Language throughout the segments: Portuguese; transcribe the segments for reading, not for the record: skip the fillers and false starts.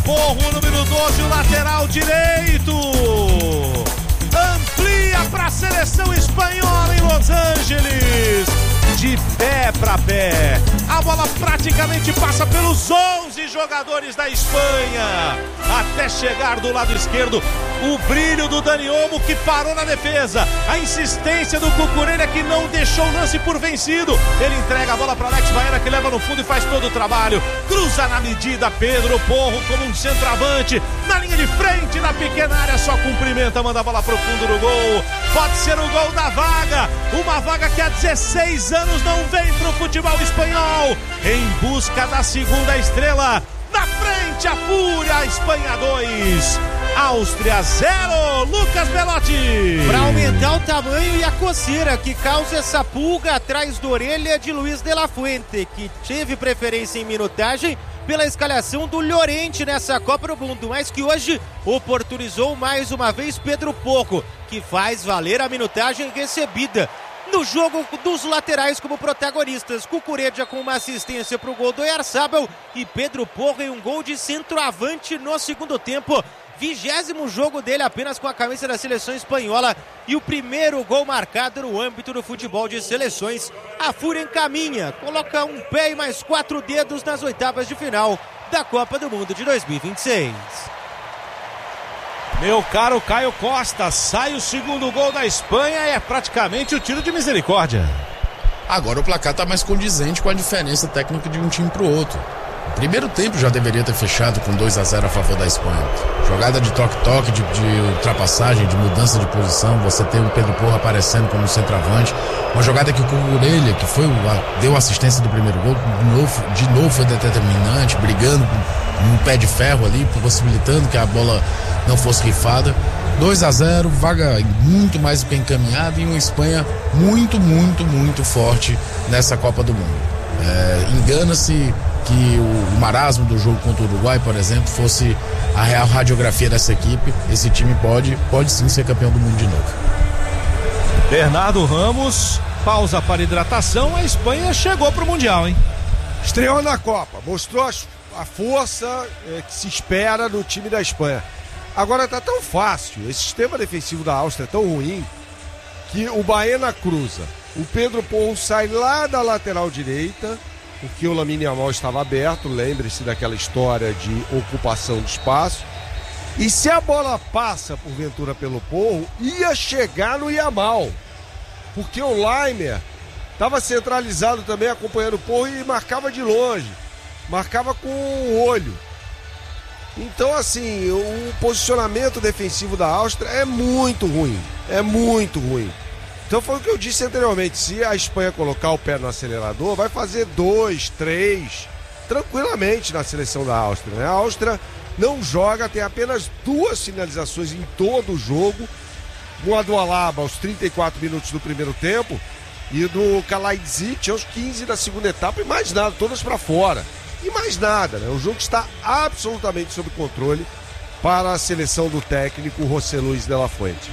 Porro, número 12, o lateral direito. Amplia para a seleção espanhola em Los Angeles. De pé para pé. A bola praticamente passa pelos 11 jogadores da Espanha. Até chegar do lado esquerdo. O brilho do Dani Olmo, que parou na defesa. A insistência do Cucurella, que não deixou o lance por vencido. Ele entrega a bola para Alex Baena, que leva no fundo e faz todo o trabalho. Cruza na medida Pedro Porro como um centroavante. Na linha de frente, na pequena área, só cumprimenta, manda a bola pro fundo do gol. Pode ser o gol da vaga. Uma vaga que há 16 anos não vem pro futebol espanhol. Em busca da segunda estrela. Na frente, a Fúria, a Espanha 2. Áustria 0, Lucas Belotti. Para aumentar o tamanho e a coceira que causa essa pulga atrás da orelha de Luiz de la Fuente, que teve preferência em minutagem pela escalação do Llorente nessa Copa do Mundo, mas que hoje oportunizou mais uma vez Pedro Porro, que faz valer a minutagem recebida. No jogo dos laterais como protagonistas, Cucurella com uma assistência para o gol do Oyarzabal e Pedro Porro em um gol de centroavante no segundo tempo. 20º jogo dele apenas com a camisa da seleção espanhola e o primeiro gol marcado no âmbito do futebol de seleções. A Fúria encaminha, coloca um pé e mais 4 dedos nas oitavas de final da Copa do Mundo de 2026. Meu caro Caio Costa, sai o segundo gol da Espanha e é praticamente o tiro de misericórdia. Agora o placar está mais condizente com a diferença técnica de um time para o outro. O primeiro tempo já deveria ter fechado com 2-0 a favor da Espanha. Jogada de toque-toque, de ultrapassagem, de mudança de posição. Você tem o Pedro Porro aparecendo como centroavante. Uma jogada que o Cucurella, que deu assistência do primeiro gol, de novo foi determinante, brigando com um pé de ferro ali, possibilitando que a bola não fosse rifada. 2-0, vaga muito mais do que encaminhada e uma Espanha muito, muito, muito forte nessa Copa do Mundo. Engana-se que o marasmo do jogo contra o Uruguai, por exemplo, fosse a real radiografia dessa equipe. Esse time pode sim ser campeão do mundo de novo. Bernardo Ramos, pausa para hidratação, a Espanha chegou para o Mundial, hein? Estreou na Copa, mostrou a força que se espera do time da Espanha. Agora tá tão fácil, esse sistema defensivo da Áustria é tão ruim, que o Baena cruza. O Pedro Porro sai lá da lateral direita, porque o Lamine Yamal estava aberto, lembre-se daquela história de ocupação de espaço. E se a bola passa, porventura, pelo Porro, ia chegar no Yamal. Porque o Laimer estava centralizado também, acompanhando o Porro e marcava de longe. Marcava com o olho. Então, assim, o posicionamento defensivo da Áustria é muito ruim. É muito ruim. Então foi o que eu disse anteriormente, se a Espanha colocar o pé no acelerador, vai fazer 2, 3, tranquilamente na seleção da Áustria, né? A Áustria não joga, tem apenas 2 finalizações em todo o jogo, uma do Alaba aos 34 minutos do primeiro tempo e do Kalajdzic aos 15 da segunda etapa e mais nada, todas para fora. E mais nada, né? O jogo está absolutamente sob controle para a seleção do técnico José Luis de la Fuente.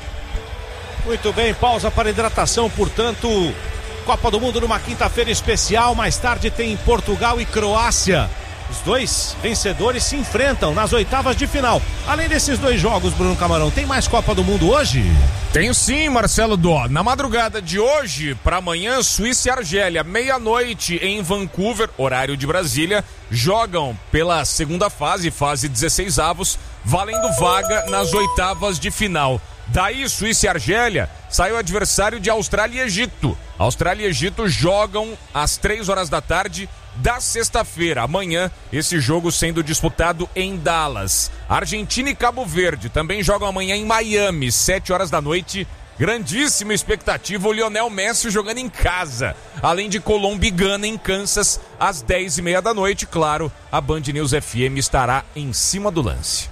Muito bem, pausa para hidratação, portanto, Copa do Mundo numa quinta-feira especial, mais tarde tem Portugal e Croácia. Os dois vencedores se enfrentam nas oitavas de final. Além desses 2 jogos, Bruno Camarão, tem mais Copa do Mundo hoje? Tenho sim, Marcelo Dó. Na madrugada de hoje para amanhã, Suíça e Argélia, meia-noite em Vancouver, horário de Brasília, jogam pela segunda fase 16avos, valendo vaga nas oitavas de final. Daí, Suíça e Argélia, sai o adversário de Austrália e Egito. Austrália e Egito jogam às 3 horas da tarde da sexta-feira. Amanhã, esse jogo sendo disputado em Dallas. Argentina e Cabo Verde também jogam amanhã em Miami, 7 horas da noite. Grandíssima expectativa, o Lionel Messi jogando em casa. Além de Colômbia e Gana em Kansas, às 10h30 da noite. Claro, a Band News FM estará em cima do lance.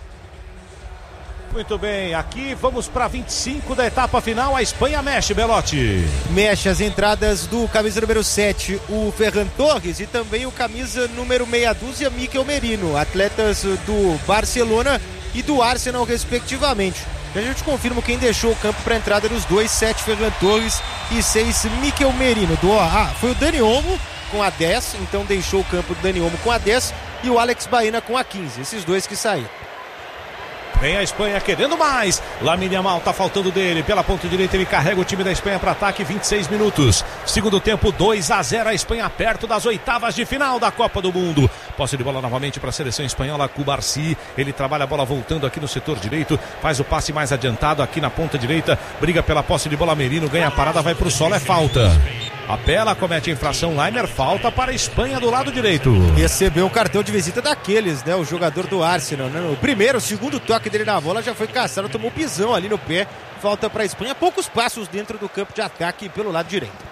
Muito bem, aqui vamos para 25 da etapa final, a Espanha mexe, Belotti. Mexe as entradas do camisa número 7, o Ferran Torres, e também o camisa número meia dúzia, Mikel Merino, atletas do Barcelona e do Arsenal, respectivamente. A gente confirma quem deixou o campo para a entrada dos dois, 7 Ferran Torres e 6 Mikel Merino. Foi o Dani Olmo com a 10, então deixou o campo do Dani Olmo com a 10 e o Alex Baena com a 15, esses dois que saíram. Vem a Espanha querendo mais. Lamine Yamal, tá faltando dele. Pela ponta direita ele carrega o time da Espanha para ataque. 26 minutos. Segundo tempo, 2-0. A Espanha perto das oitavas de final da Copa do Mundo. Posse de bola novamente para a seleção espanhola. Cubarsí. Ele trabalha a bola voltando aqui no setor direito. Faz o passe mais adiantado aqui na ponta direita. Briga pela posse de bola. Merino ganha a parada, vai pro solo. É falta. Apela, comete a infração. Laimer, falta para a Espanha do lado direito. Recebeu um cartão de visita daqueles, né? O jogador do Arsenal, né? O primeiro, o segundo toque dele na bola já foi caçado, tomou pisão ali no pé. Falta para a Espanha, poucos passos dentro do campo de ataque pelo lado direito.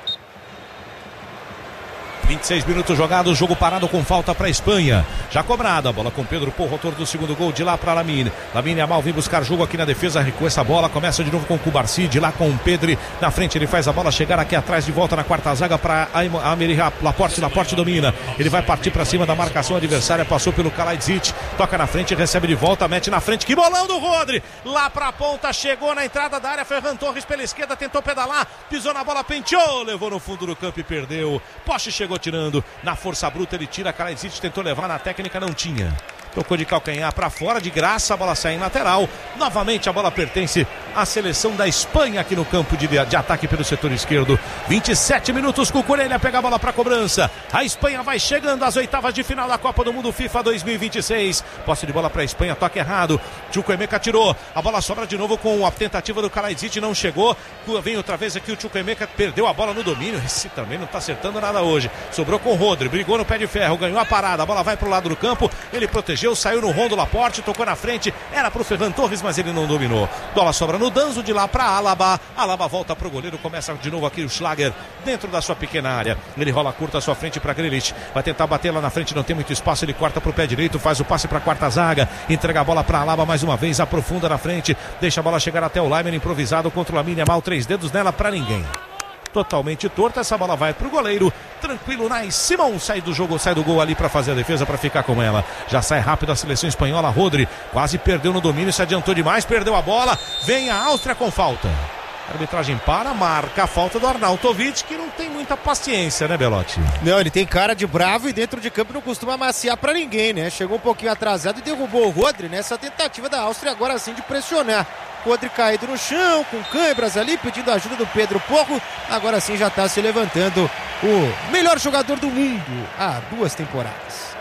26 minutos jogados, jogo parado com falta para a Espanha. Já cobrada, a bola com Pedro Porro, autor do segundo gol, de lá para Lamine. Lamine Yamal vem buscar jogo aqui na defesa, recua essa bola, começa de novo com o Cubarsí, de lá com o Pedri. Na frente ele faz a bola chegar aqui atrás, de volta na quarta zaga para Aymeri Laporte domina. Ele vai partir para cima da marcação adversária, passou pelo Kalajdzic, toca na frente, recebe de volta, mete na frente, que bolão do Rodri. Lá para a ponta, chegou na entrada da área, Ferran Torres pela esquerda, tentou pedalar, pisou na bola, penteou, levou no fundo do campo e perdeu. Poste chegou tirando, na força bruta ele tira, Kalajdzic tentou levar na técnica, não tinha. Tocou de calcanhar para fora, de graça, a bola sai em lateral. Novamente a bola pertence à seleção da Espanha aqui no campo de ataque pelo setor esquerdo. 27 minutos, Cucurella pega a bola para cobrança. A Espanha vai chegando às oitavas de final da Copa do Mundo FIFA 2026. Posse de bola para a Espanha, toque errado. Chukwuemeka tirou, a bola sobra de novo com a tentativa do Kalajdzic, não chegou. Vem outra vez aqui o Chukwuemeka, perdeu a bola no domínio. Esse também não está acertando nada hoje. Sobrou com o Rodri, brigou no pé de ferro, ganhou a parada, a bola vai para o lado do campo, ele protegeu, saiu no rondo Laporte, tocou na frente, era pro Ferran Torres, mas ele não dominou. Bola sobra no Danzo, de lá para Alaba. Alaba volta pro goleiro, começa de novo aqui o Schlager, dentro da sua pequena área. Ele rola curta à sua frente para Grealish, vai tentar bater lá na frente, não tem muito espaço, ele corta pro pé direito, faz o passe para a quarta zaga, entrega a bola para Alaba mais uma vez, aprofunda na frente, deixa a bola chegar até o Laimer, improvisado contra o Lamine Yamal, 3 dedos nela para ninguém. Totalmente torta, essa bola vai pro goleiro, tranquilo, Nai Simão sai do jogo, sai do gol ali para fazer a defesa, para ficar com ela. Já sai rápido a seleção espanhola, Rodri quase perdeu no domínio, se adiantou demais, perdeu a bola, vem a Áustria com falta. A arbitragem para, marca a falta do Arnautovic, que não tem muita paciência, né, Belotti? Não, ele tem cara de bravo e dentro de campo não costuma amaciar pra ninguém, né? Chegou um pouquinho atrasado e derrubou o Rodri nessa tentativa da Áustria agora sim de pressionar. Rodri caído no chão, com câimbras ali, pedindo ajuda do Pedro Porro. Agora sim já está se levantando o melhor jogador do mundo há 2 temporadas.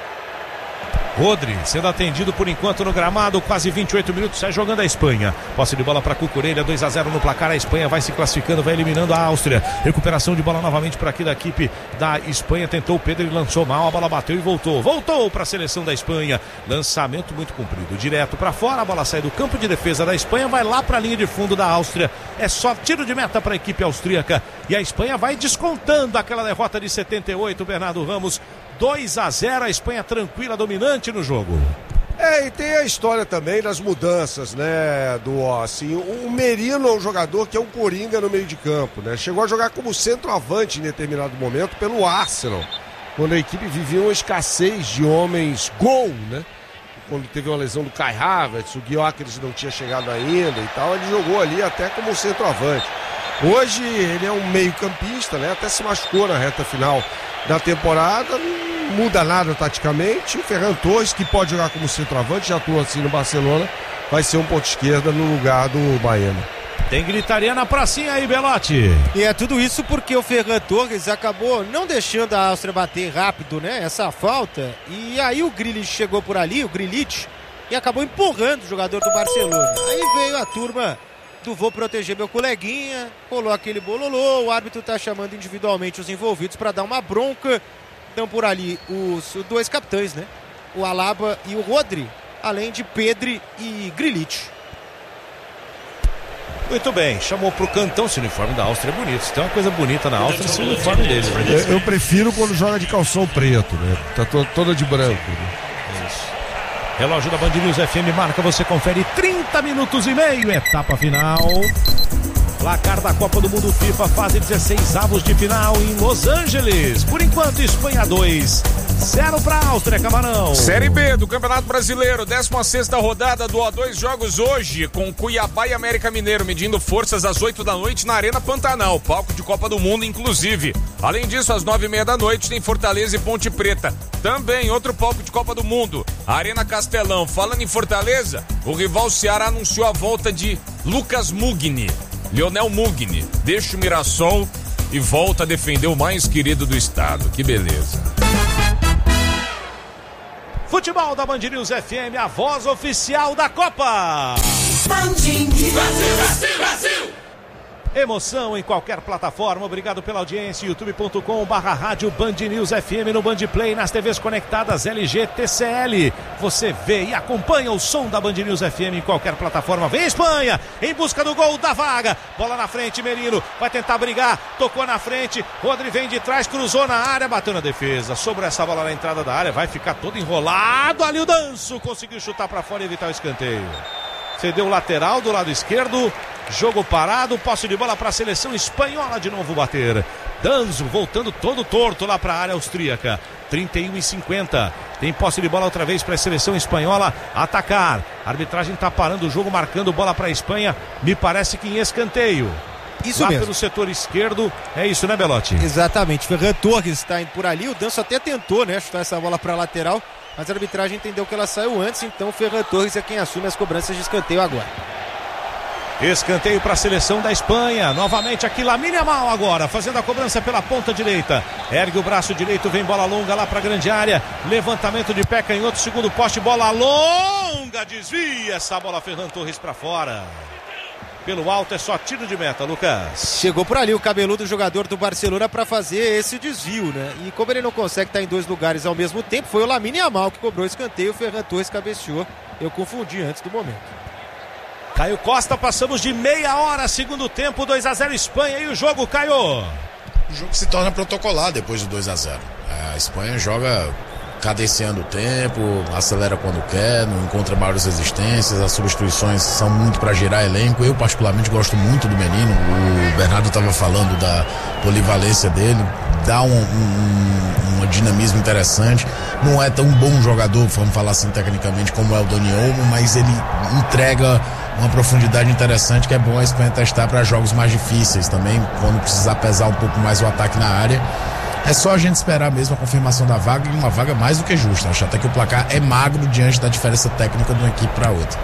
Rodri sendo atendido por enquanto no gramado, quase 28 minutos, sai jogando a Espanha. Posse de bola para Cucurella, 2-0 no placar, a Espanha vai se classificando, vai eliminando a Áustria. Recuperação de bola novamente para aqui da equipe da Espanha, tentou o Pedro e lançou mal, a bola bateu e voltou para a seleção da Espanha. Lançamento muito comprido, direto para fora, a bola sai do campo de defesa da Espanha, vai lá para a linha de fundo da Áustria. É só tiro de meta para a equipe austríaca e a Espanha vai descontando aquela derrota de 78, Bernardo Ramos. 2-0, a Espanha tranquila, dominante no jogo. E tem a história também das mudanças, né, assim, o Merino é um jogador que é um coringa no meio de campo, né, chegou a jogar como centroavante em determinado momento pelo Arsenal, quando a equipe vivia uma escassez de homens gol, né, quando teve uma lesão do Kai Havertz, o Gyökeres não tinha chegado ainda e tal, ele jogou ali até como centroavante. Hoje ele é um meio campista, né, até se machucou na reta final da temporada, não muda nada taticamente. O Ferran Torres, que pode jogar como centroavante, já atua assim no Barcelona, vai ser um ponto esquerda no lugar do Baena. Tem gritaria na pracinha aí, Belotti. E é tudo isso porque o Ferran Torres acabou não deixando a Áustria bater rápido, né? Essa falta. E aí o Grealish chegou por ali, o Grealish, e acabou empurrando o jogador do Barcelona. Aí veio a turma do vou proteger meu coleguinha, colou aquele bololô, o árbitro tá chamando individualmente os envolvidos para dar uma bronca. Então por ali os 2 capitães, né? O Alaba e o Rodri, além de Pedri e Grealish. Muito bem, chamou pro cantão, esse uniforme da Áustria é bonito. Se tem uma coisa bonita na Áustria, esse uniforme deles. Né? Eu prefiro quando joga de calção preto, né? Tá toda de branco. Né? Isso. Relógio da Band News FM marca, você confere 30 minutos e meio, etapa final. Placar da Copa do Mundo FIFA, fase 16 avos de final em Los Angeles. Por enquanto, Espanha 2, 0 para a Áustria, Camarão. Série B do Campeonato Brasileiro, 16ª rodada do A2 jogos hoje, com Cuiabá e América Mineiro medindo forças às 8 da noite na Arena Pantanal, palco de Copa do Mundo inclusive. Além disso, às 9h30 da noite tem Fortaleza e Ponte Preta, também outro palco de Copa do Mundo, Arena Castelão. Falando em Fortaleza, o rival Ceará anunciou a volta de Lucas Mugni, Lionel Mugni, deixa o Mirassol e volta a defender o mais querido do estado. Que beleza. Futebol da Band News FM, a voz oficial da Copa. Band News. Brasil, Brasil, Brasil. Emoção em qualquer plataforma. Obrigado pela audiência. youtube.com/rádio Band News FM, no Band Play, nas TVs conectadas LG, TCL. Você vê e acompanha o som da Band News FM em qualquer plataforma. Vem Espanha em busca do gol da vaga. Bola na frente, Merino vai tentar brigar. Tocou na frente. Rodri vem de trás, cruzou na área, bateu na defesa. Sobre essa bola na entrada da área, vai ficar todo enrolado. Ali o Danço conseguiu chutar para fora e evitar o escanteio. Cedeu o lateral do lado esquerdo. Jogo parado, posse de bola para a seleção espanhola de novo bater. Danzo voltando todo torto lá para a área austríaca. 31:50. Tem posse de bola outra vez para a seleção espanhola atacar. A arbitragem está parando o jogo, marcando bola para a Espanha. Me parece que em escanteio. Isso lá mesmo. Pelo setor esquerdo. É isso, né, Belotti? Exatamente. Ferran Torres está indo por ali. O Danço até tentou, né, chutar essa bola para a lateral, mas a arbitragem entendeu que ela saiu antes. Então o Ferran Torres é quem assume as cobranças de escanteio agora. Escanteio para a seleção da Espanha. Novamente aqui Lamine Yamal agora, fazendo a cobrança pela ponta direita. Ergue o braço direito, vem bola longa lá para a grande área. Levantamento de pé, canhoto, segundo poste, bola longa, desvia essa bola, Ferran Torres para fora. Pelo alto é só tiro de meta, Lucas. Chegou por ali o cabeludo jogador do Barcelona para fazer esse desvio, né? E como ele não consegue estar em dois lugares ao mesmo tempo, foi o Lamine Yamal que cobrou o escanteio. O Ferran Torres cabeceou. Eu confundi antes do momento. Caio Costa, passamos de meia hora, segundo tempo, 2-0 Espanha. E o jogo, Caio? O jogo se torna protocolar depois do 2-0. A Espanha joga cadenciando o tempo, acelera quando quer, não encontra maiores resistências, as substituições são muito para girar elenco. Eu particularmente gosto muito do menino, o Bernardo estava falando da polivalência dele, dá um dinamismo interessante. Não é tão bom jogador, vamos falar assim tecnicamente, como é o Dani Olmo, mas ele entrega uma profundidade interessante que é bom a Espanha testar para jogos mais difíceis também, quando precisar pesar um pouco mais o ataque na área. É só a gente esperar mesmo a confirmação da vaga, e uma vaga mais do que justa. Acho até que o placar é magro diante da diferença técnica de uma equipe para outra.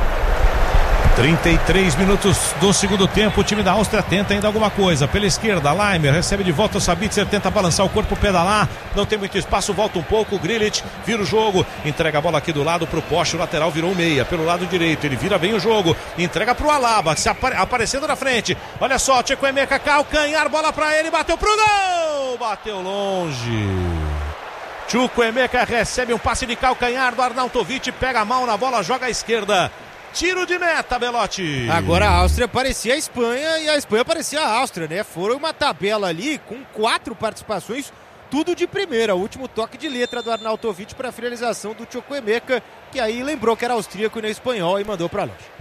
33 minutos do segundo tempo, o time da Áustria tenta ainda alguma coisa. Pela esquerda, Laimer recebe de volta o Sabitzer, tenta balançar o corpo, pedalar, não tem muito espaço, volta um pouco, o Grilic vira o jogo, entrega a bola aqui do lado pro poste, o lateral virou meia, pelo lado direito, ele vira bem o jogo, entrega pro Alaba, aparecendo na frente, olha só, Chukwuemeka, calcanhar, bola pra ele, bateu pro gol, bateu longe. Chukwuemeka recebe um passe de calcanhar do Arnautovic, pega mal na bola, joga à esquerda. Tiro de meta, Belotti. Agora a Áustria parecia a Espanha e a Espanha parecia a Áustria, né? Foram uma tabela ali com 4 participações, tudo de primeira. O último toque de letra do Arnautovic para a finalização do Chukwuemeka, que aí lembrou que era austríaco e não espanhol e mandou para longe.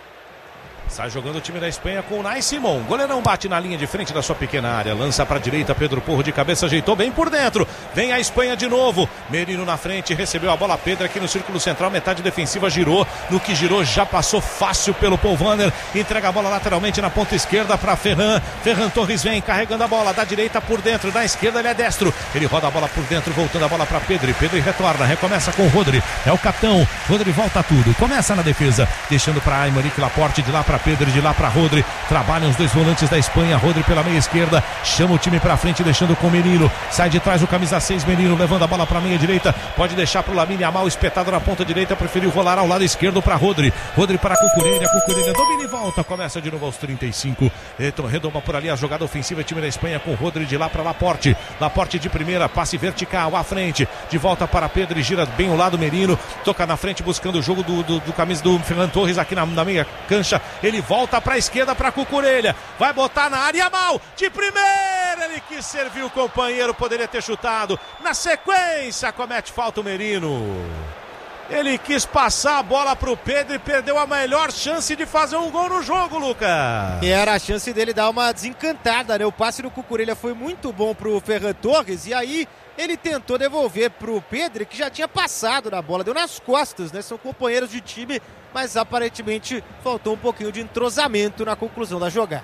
Sai jogando o time da Espanha com o Nai Simon. Goleirão bate na linha de frente da sua pequena área. Lança para a direita, Pedro Porro de cabeça, ajeitou bem por dentro. Vem a Espanha de novo. Merino na frente, recebeu a bola. Pedro aqui no círculo central, metade defensiva, girou. No que girou, já passou fácil pelo Paul Wanner. Entrega a bola lateralmente na ponta esquerda para Ferran. Ferran Torres vem carregando a bola da direita por dentro, da esquerda ele é destro. Ele roda a bola por dentro, voltando a bola para Pedro. E Pedro retorna, recomeça com o Rodri. É o capitão. Rodri volta tudo. Começa na defesa, deixando para Aymeric Laporte, de lá para Pedro, de lá para Rodri. Trabalham os dois volantes da Espanha. Rodri pela meia esquerda, chama o time para frente, deixando com o Menino. Sai de trás o camisa 6, Menino, levando a bola para a meia direita. Pode deixar para o Lamine Yamal, espetado na ponta direita. Preferiu rolar ao lado esquerdo para Rodri. Rodri para Cucurella. Cucurella domina e volta. Começa de novo aos 35. Redoma por ali a jogada ofensiva. Time da Espanha com Rodri de lá para Laporte. Laporte de primeira, passe vertical à frente. De volta para Pedro e gira bem o lado Menino. Toca na frente buscando o jogo do camisa do Ferran Torres aqui na meia cancha. Ele volta para a esquerda para Cucurella, vai botar na área mal, de primeira, ele quis servir o companheiro, poderia ter chutado, na sequência comete falta o Merino, ele quis passar a bola para o Pedro e perdeu a melhor chance de fazer um gol no jogo, Lucas. E era a chance dele dar uma desencantada, né? O passe do Cucurella foi muito bom pro Ferran Torres e aí ele tentou devolver pro Pedri, que já tinha passado na bola, deu nas costas, né? São companheiros de time, mas aparentemente faltou um pouquinho de entrosamento na conclusão da jogada.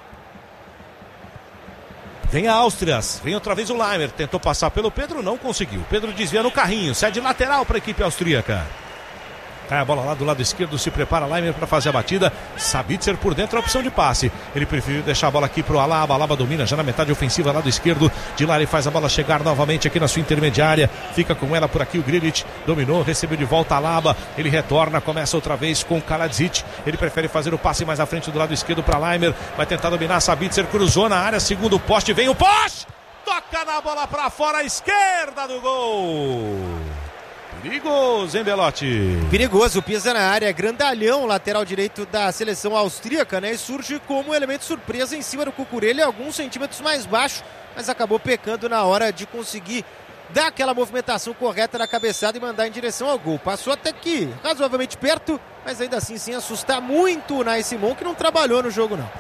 Vem a Áustria, vem outra vez o Laimer, tentou passar pelo Pedro, não conseguiu. Pedro desvia no carrinho, cede lateral para a equipe austríaca. Cai a bola lá do lado esquerdo, se prepara Laimer para fazer a batida. Sabitzer por dentro, a opção de passe. Ele preferiu deixar a bola aqui pro Alaba. Alaba domina já na metade ofensiva, lado esquerdo. De lá ele faz a bola chegar novamente aqui na sua intermediária. Fica com ela por aqui o Grilic. Dominou, recebeu de volta a Alaba. Ele retorna, começa outra vez com Kaladzic. Ele prefere fazer o passe mais à frente do lado esquerdo para Laimer. Vai tentar dominar, Sabitzer cruzou na área, segundo poste, vem o poste! Toca na bola para fora, à esquerda do gol. Perigoso, hein, Belotti? Perigoso, pisa na área, grandalhão, lateral direito da seleção austríaca, né? E surge como elemento surpresa em cima do Cucurella, alguns centímetros mais baixo, mas acabou pecando na hora de conseguir dar aquela movimentação correta na cabeçada e mandar em direção ao gol. Passou até que razoavelmente perto, mas ainda assim sem assustar muito o Unai Simon, que não trabalhou no jogo, não.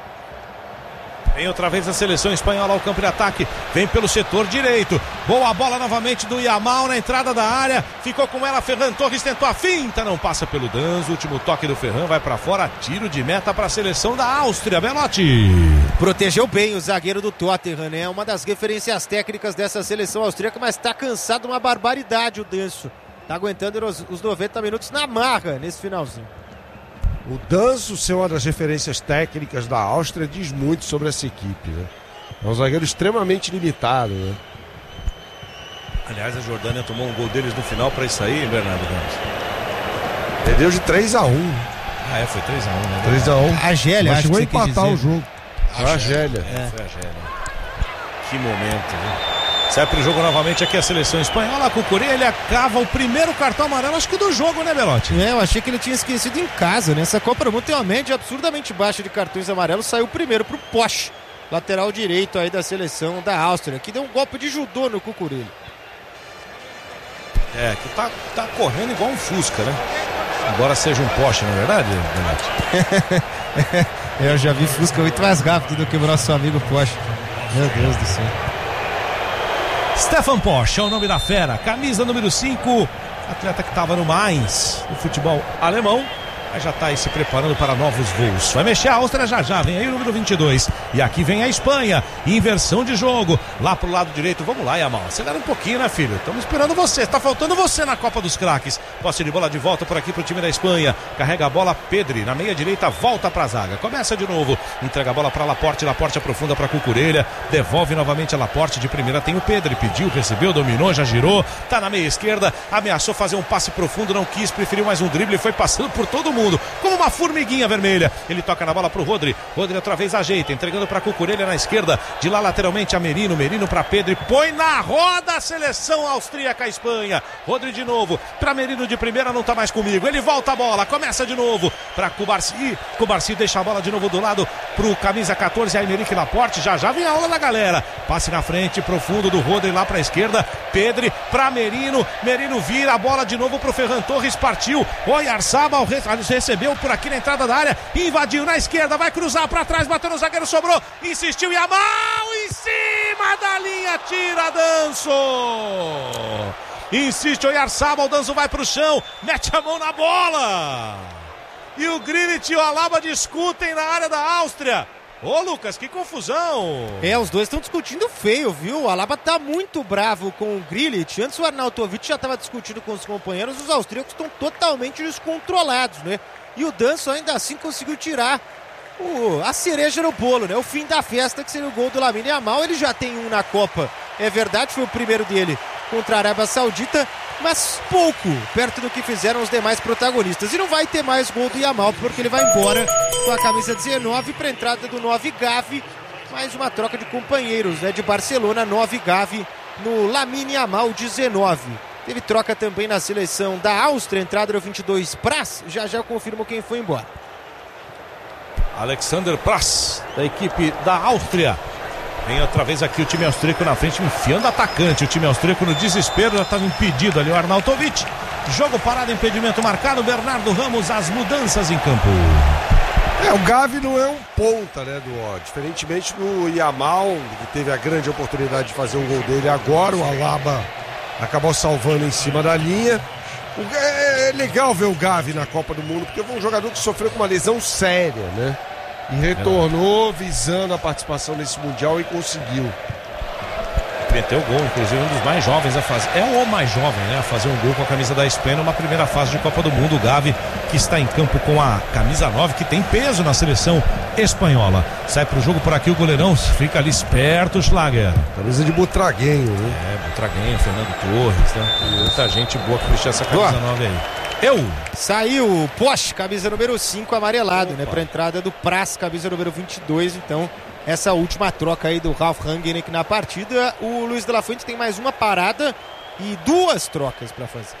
Vem outra vez a seleção espanhola ao campo de ataque. Vem pelo setor direito. Boa bola novamente do Yamal na entrada da área. Ficou com ela Ferran Torres, tentou a finta, não passa pelo Danzo. Último toque do Ferran, vai pra fora. Tiro de meta para a seleção da Áustria. Belotti. Protegeu bem o zagueiro do Tottenham, né? Uma das referências técnicas dessa seleção austríaca, mas tá cansado, uma barbaridade o Danzo. Tá aguentando os 90 minutos na marra nesse finalzinho. O Danzo ser uma das referências técnicas da Áustria diz muito sobre essa equipe, né? É um zagueiro extremamente limitado, né? Aliás, a Jordânia tomou um gol deles no final para isso aí, Bernardo Ramos. Perdeu de 3-1. Ah, foi 3-1, né? 3-1. A Gélia, acho que chegou a empatar o jogo. Foi a Gélia. Foi a Gélia. Que momento, né? Sai pro jogo novamente aqui a seleção espanhola. Cucurella cava o primeiro cartão amarelo, acho que do jogo, né, Belotti? Eu achei que ele tinha esquecido em casa, né? Essa Copa do Mundo tem uma média absurdamente baixa de cartões amarelos. Saiu primeiro pro Posch, lateral direito aí da seleção da Áustria, que deu um golpe de judô no Cucurella. Que tá correndo igual um Fusca, né? Embora seja um Porsche, não é verdade, Belotti? Eu já vi Fusca muito mais rápido do que o nosso amigo Porsche. Meu Deus do céu. Stefan Posch é o nome da fera, camisa número 5, atleta que estava no Mainz, no futebol alemão, mas já está aí se preparando para novos voos. Vai mexer a Áustria já, vem aí o número 22. E aqui vem a Espanha, inversão de jogo, lá pro lado direito. Vamos lá, Yamal, acelera um pouquinho, né, filho? Estamos esperando você, está faltando você na Copa dos Craques. Posse de bola de volta por aqui pro time da Espanha. Carrega a bola, Pedri, na meia direita, volta pra zaga. Começa de novo, entrega a bola para Laporte aprofunda para Cucurella, devolve novamente a Laporte, de primeira tem o Pedri, pediu, recebeu, dominou, já girou, tá na meia esquerda, ameaçou fazer um passe profundo, não quis, preferiu mais um drible, foi passando por todo mundo, como uma formiguinha vermelha. Ele toca na bola pro Rodri outra vez ajeita, entregando para Cucurella na esquerda, de lá lateralmente a Merino para Pedri, põe na roda a seleção austríaca, a Espanha. Rodri de novo, para Merino de primeira, não tá mais comigo, ele volta a bola, começa de novo para Cubarsi deixa a bola de novo do lado pro camisa 14, Aymeric Laporte, já vem a aula da galera, passe na frente, profundo do Rodri lá pra esquerda, Pedri para Merino vira a bola de novo pro Ferran Torres, partiu, Oyarzabal recebeu por aqui na entrada da área, invadiu na esquerda, vai cruzar para trás, bateu no zagueiro, sobrou, insistiu, Yamal em cima da linha, tira Danso, insiste Oyarzabal, Danso vai pro chão, mete a mão na bola, e o Grilic e o Alaba discutem na área da Áustria. Ô, Lucas, que confusão! Os dois estão discutindo feio, viu? O Alaba tá muito bravo com o Grilic. Antes o Arnautovic já estava discutindo com os companheiros. Os austríacos estão totalmente descontrolados, né? E o Danso ainda assim conseguiu tirar a cereja no bolo, né? O fim da festa, que seria o gol do Lamine Yamal. Ele já tem um na Copa, é verdade, foi o primeiro dele contra a Arábia Saudita, mas pouco perto do que fizeram os demais protagonistas. E não vai ter mais gol do Yamal, porque ele vai embora com a camisa 19 para a entrada do 9 Gavi. Mais uma troca de companheiros, né? De Barcelona, 9 Gavi no Lamine Yamal 19. Teve troca também na seleção da Áustria, entrada do 22 Pras. Já eu confirmo quem foi embora. Alexander Pras, da equipe da Áustria. Vem outra vez aqui o time austríaco na frente, enfiando atacante. O time austríaco no desespero, já estava impedido ali o Arnautovic. Jogo parado, impedimento marcado. Bernardo Ramos, as mudanças em campo. O Gavi não é um ponta, né, diferentemente do Yamal, que teve a grande oportunidade de fazer um gol dele agora, o Alaba acabou salvando em cima da linha. É legal ver o Gavi na Copa do Mundo, porque foi um jogador que sofreu com uma lesão séria, né? E retornou visando a participação nesse Mundial e conseguiu. Meteu o gol, inclusive um dos mais jovens a fazer. É o mais jovem, né? A fazer um gol com a camisa da Espanha numa primeira fase de Copa do Mundo. O Gavi, que está em campo com a camisa 9, que tem peso na seleção espanhola. Sai pro jogo por aqui o goleirão, fica ali esperto, Schlager. Camisa de Butraguenho, né? Butraguenho, Fernando Torres, né? Muita gente boa que vestiu essa camisa 9 aí. Saiu o Posch, camisa número 5, amarelado, né? Pra entrada do Praz, camisa número 22, então... Essa última troca aí do Ralf Rangnick na partida. O Luiz de la Fuente tem mais uma parada e 2 trocas para fazer.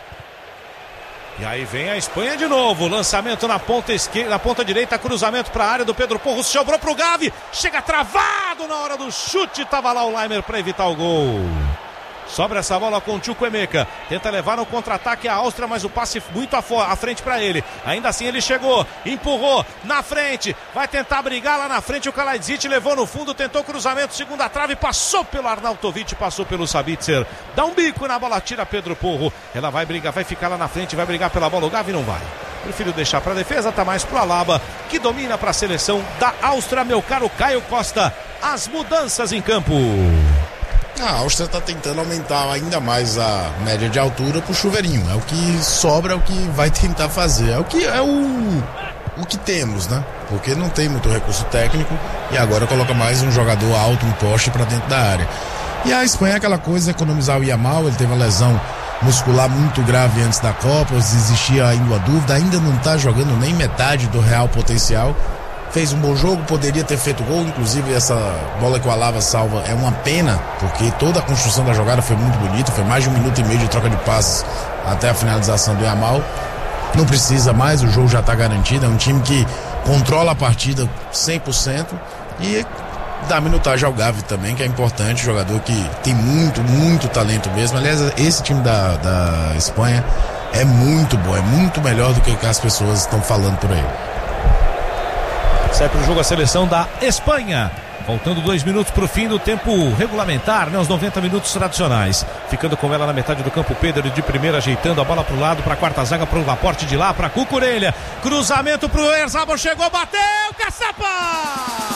E aí vem a Espanha de novo. Lançamento na ponta esquerda, na ponta direita, cruzamento para a área do Pedro Porro. Sobrou pro Gavi. Chega travado na hora do chute. Tava lá o Laimer para evitar o gol. Sobra essa bola com o Chukwuemeka. Tenta levar no contra-ataque a Áustria, mas o passe muito à frente para ele. Ainda assim ele chegou, empurrou na frente. Vai tentar brigar lá na frente. O Kalajic levou no fundo, tentou cruzamento, segunda trave, passou pelo Arnautovic, passou pelo Sabitzer. Dá um bico na bola, tira Pedro Porro. Ela vai brigar, vai ficar lá na frente, vai brigar pela bola. O Gavi não vai. Prefiro deixar para a defesa, tá mais pro Alaba, que domina para a seleção da Áustria, meu caro Caio Costa. As mudanças em campo. A Áustria está tentando aumentar ainda mais a média de altura pro chuveirinho. É o que sobra, é o que vai tentar fazer. É o que temos, né? Porque não tem muito recurso técnico e agora coloca mais um jogador alto, um poste para dentro da área. E a Espanha é aquela coisa, economizar o Yamal, ele teve uma lesão muscular muito grave antes da Copa, existia ainda a dúvida, ainda não está jogando nem metade do real potencial. Fez um bom jogo, poderia ter feito gol, inclusive essa bola que o Alaba salva é uma pena, porque toda a construção da jogada foi muito bonita, foi mais de 1 minuto e meio de troca de passes até a finalização do Yamal. Não precisa mais, o jogo já está garantido, é um time que controla a partida 100% e dá minutagem ao Gavi também, que é importante, jogador que tem muito talento mesmo. Aliás, esse time da Espanha é muito bom, é muito melhor do que as pessoas estão falando por aí. Sai pro jogo a seleção da Espanha. Faltando 2 minutos pro fim do tempo regulamentar, né? Os 90 minutos tradicionais. Ficando com ela na metade do campo, Pedro de primeira, ajeitando a bola pro lado, pra quarta zaga, pro Laporte de lá, pra Cucurella. Cruzamento pro Erzabal, chegou, bateu, caçapa!